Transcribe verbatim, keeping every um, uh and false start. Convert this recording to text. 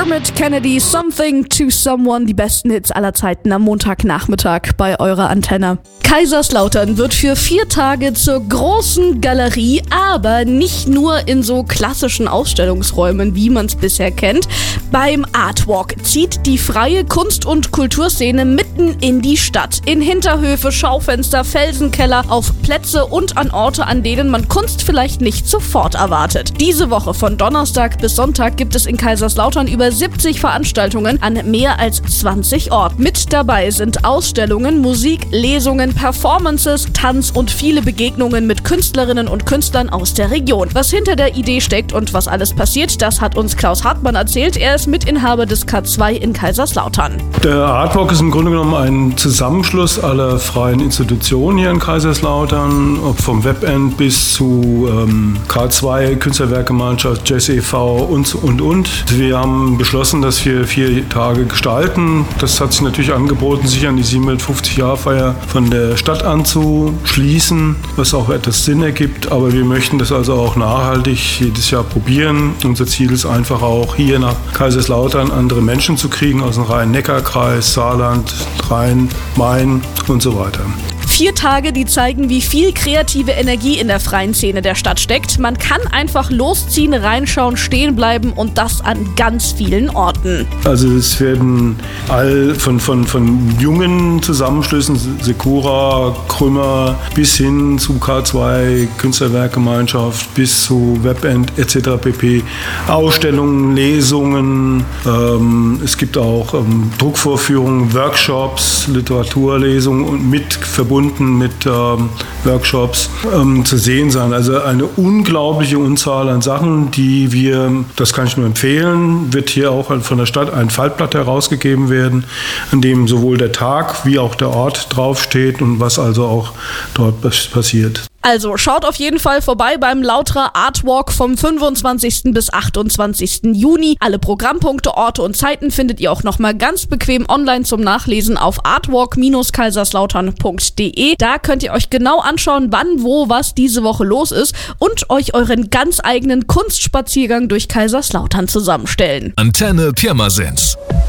Dermot Kennedy, Something to Someone, die besten Hits aller Zeiten am Montagnachmittag bei eurer Antenne. Kaiserslautern wird für vier Tage zur großen Galerie, aber nicht nur in so klassischen Ausstellungsräumen, wie man es bisher kennt. Beim Artwalk zieht die freie Kunst- und Kulturszene mitten in die Stadt. In Hinterhöfe, Schaufenster, Felsenkeller, auf Plätze und an Orte, an denen man Kunst vielleicht nicht sofort erwartet. Diese Woche von Donnerstag bis Sonntag gibt es in Kaiserslautern über siebzig Veranstaltungen an mehr als zwanzig Orten. Mit dabei sind Ausstellungen, Musik, Lesungen, Performances, Tanz und viele Begegnungen mit Künstlerinnen und Künstlern aus der Region. Was hinter der Idee steckt und was alles passiert, das hat uns Klaus Hartmann erzählt. Er ist Mitinhaber des K zwei in Kaiserslautern. Der Artwalk ist im Grunde genommen ein Zusammenschluss aller freien Institutionen hier in Kaiserslautern, ob vom Webend bis zu ähm, K zwei, Künstlerwerkgemeinschaft, Jazz e V und, und, und. Wir haben beschlossen, dass wir vier Tage gestalten. Das hat sich natürlich angeboten, sich an die siebenhundertfünfzig-Jahr-Feier von der Stadt anzuschließen, was auch etwas Sinn ergibt. Aber wir möchten das also auch nachhaltig jedes Jahr probieren. Unser Ziel ist einfach auch, hier nach Kaiserslautern andere Menschen zu kriegen aus dem Rhein-Neckar-Kreis, Saarland, Rhein, Main und so weiter. Vier Tage, die zeigen, wie viel kreative Energie in der freien Szene der Stadt steckt. Man kann einfach losziehen, reinschauen, stehen bleiben und das an ganz vielen Orten. Also es werden all von, von, von jungen Zusammenschlüssen, Sekura, Krümmer, bis hin zu K zwei, Künstlerwerkgemeinschaft, bis zu Webend et cetera pp. Ausstellungen, Lesungen, ähm, es gibt auch ähm, Druckvorführungen, Workshops, Literaturlesungen und mit verbunden mit ähm, Workshops ähm, zu sehen sein. Also eine unglaubliche Unzahl an Sachen, die wir, das kann ich nur empfehlen, wird hier auch von der Stadt ein Faltblatt herausgegeben werden, an dem sowohl der Tag wie auch der Ort draufsteht und was also auch dort passiert. Also schaut auf jeden Fall vorbei beim Lauterer Artwalk vom fünfundzwanzigsten bis achtundzwanzigsten Juni. Alle Programmpunkte, Orte und Zeiten findet ihr auch nochmal ganz bequem online zum Nachlesen auf artwalk Bindestrich kaiserslautern Punkt de. Da könnt ihr euch genau anschauen, wann, wo, was diese Woche los ist und euch euren ganz eigenen Kunstspaziergang durch Kaiserslautern zusammenstellen. Antenne Pirmasens.